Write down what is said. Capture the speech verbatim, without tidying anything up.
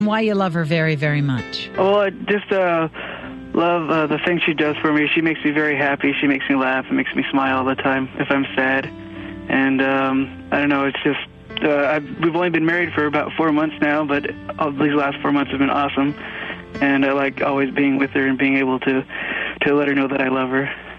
Why you love her very, very much? Well, I just uh, love uh, the things she does for me. She makes me very happy. She makes me laugh. It makes me smile all the time if I'm sad. And um, I don't know, it's just, uh, I've, we've only been married for about four months now, but all these last four months have been awesome. And I like always being with her and being able to, to let her know that I love her.